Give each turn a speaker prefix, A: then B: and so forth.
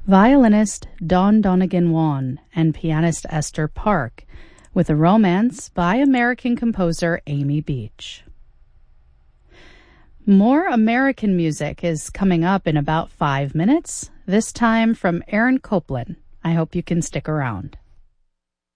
A: violinist Don Donegan Wan and pianist Esther Park, with a romance by American composer Amy Beach. More American music is coming up in about 5 minutes, this time from Aaron Copland. I hope you can stick around.